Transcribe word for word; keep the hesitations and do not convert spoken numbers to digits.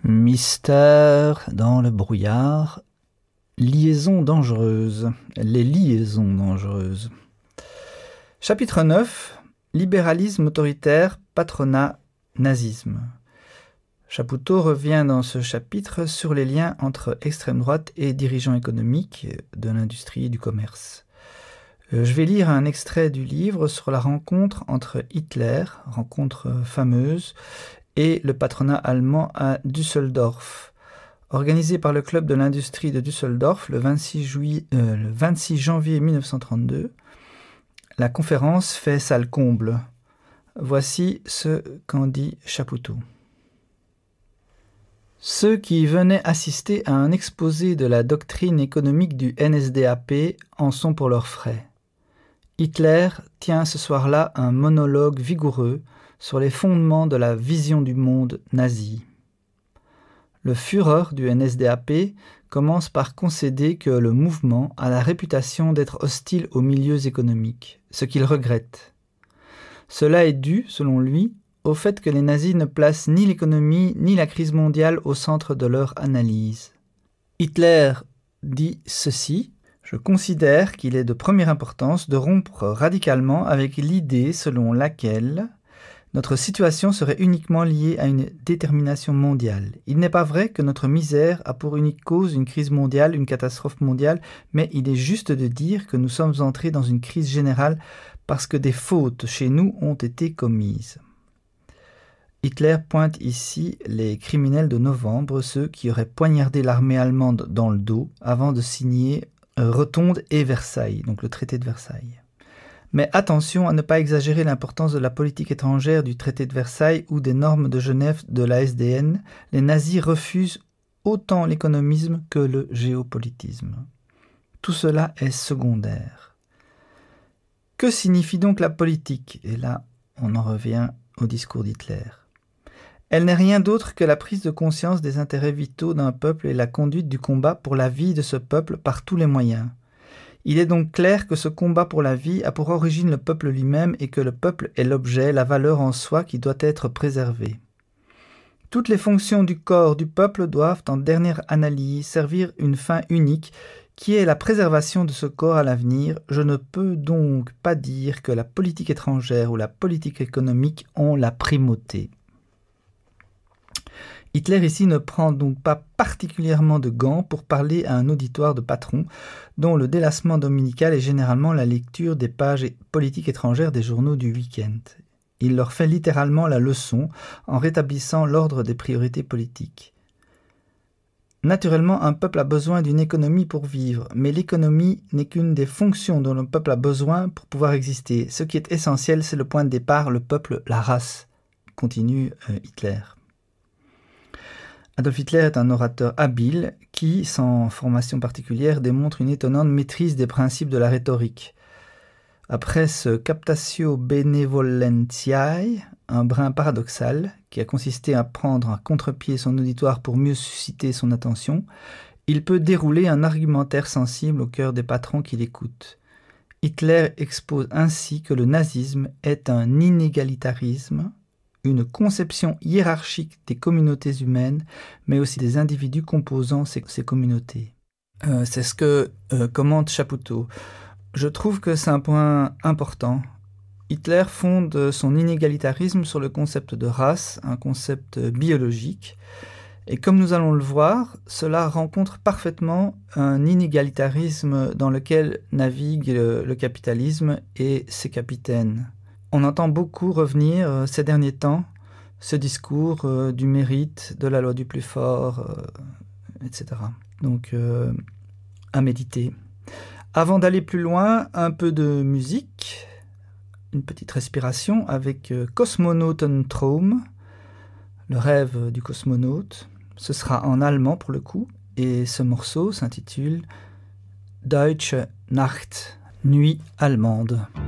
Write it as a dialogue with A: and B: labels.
A: Mystère dans le brouillard, liaisons dangereuses, les liaisons dangereuses. Chapitre neuf, libéralisme autoritaire, patronat, nazisme. Chapoutot revient dans ce chapitre sur les liens entre extrême droite et dirigeants économiques de l'industrie et du commerce. Je vais lire un extrait du livre sur la rencontre entre Hitler, rencontre fameuse, et le patronat allemand à Düsseldorf. Organisé par le club de l'industrie de Düsseldorf le vingt-six, juillet, euh, le vingt-six janvier mille neuf cent trente-deux, la conférence fait salle comble. Voici ce qu'en dit Chapoutot. Ceux qui venaient assister à un exposé de la doctrine économique du N S D A P en sont pour leurs frais. Hitler tient ce soir-là un monologue vigoureux sur les fondements de la vision du monde nazi. Le Führer du N S D A P commence par concéder que le mouvement a la réputation d'être hostile aux milieux économiques, ce qu'il regrette. Cela est dû, selon lui, au fait que les nazis ne placent ni l'économie ni la crise mondiale au centre de leur analyse. Hitler dit ceci: « Je considère qu'il est de première importance de rompre radicalement avec l'idée selon laquelle notre situation serait uniquement liée à une détermination mondiale. Il n'est pas vrai que notre misère a pour unique cause une crise mondiale, une catastrophe mondiale, mais il est juste de dire que nous sommes entrés dans une crise générale parce que des fautes chez nous ont été commises. » Hitler pointe ici les criminels de novembre, ceux qui auraient poignardé l'armée allemande dans le dos avant de signer Rotonde et Versailles, donc le traité de Versailles. Mais attention à ne pas exagérer l'importance de la politique étrangère du traité de Versailles ou des normes de Genève de la S D N. Les nazis refusent autant l'économisme que le géopolitisme. Tout cela est secondaire. Que signifie donc la politique ? Et là, on en revient au discours d'Hitler. Elle n'est rien d'autre que la prise de conscience des intérêts vitaux d'un peuple et la conduite du combat pour la vie de ce peuple par tous les moyens. Il est donc clair que ce combat pour la vie a pour origine le peuple lui-même et que le peuple est l'objet, la valeur en soi qui doit être préservée. Toutes les fonctions du corps du peuple doivent, en dernière analyse, servir une fin unique qui est la préservation de ce corps à l'avenir. Je ne peux donc pas dire que la politique étrangère ou la politique économique ont la primauté. Hitler ici ne prend donc pas particulièrement de gants pour parler à un auditoire de patrons dont le délassement dominical est généralement la lecture des pages politiques étrangères des journaux du week-end. Il leur fait littéralement la leçon en rétablissant l'ordre des priorités politiques. Naturellement, un peuple a besoin d'une économie pour vivre, mais l'économie n'est qu'une des fonctions dont le peuple a besoin pour pouvoir exister. Ce qui est essentiel, c'est le point de départ, le peuple, la race, continue euh, Hitler. Adolf Hitler est un orateur habile qui, sans formation particulière, démontre une étonnante maîtrise des principes de la rhétorique. Après ce captatio benevolentiae, un brin paradoxal, qui a consisté à prendre à contre-pied son auditoire pour mieux susciter son attention, il peut dérouler un argumentaire sensible au cœur des patrons qui l'écoutent. Hitler expose ainsi que le nazisme est un inégalitarisme, une conception hiérarchique des communautés humaines, mais aussi des individus composant ces, ces communautés. Euh, c'est ce que euh, commente Chapoutot. Je trouve que c'est un point important. Hitler fonde son inégalitarisme sur le concept de race, un concept biologique, et comme nous allons le voir, cela rencontre parfaitement un inégalitarisme dans lequel navigue le, le capitalisme et ses capitaines. On entend beaucoup revenir euh, ces derniers temps ce discours euh, du mérite, de la loi du plus fort, euh, et cetera. Donc, euh, à méditer. Avant d'aller plus loin, un peu de musique, une petite respiration avec euh, Kosmonautentraum, le rêve du cosmonaute. Ce sera en allemand pour le coup, et ce morceau s'intitule Deutsche Nacht, nuit allemande.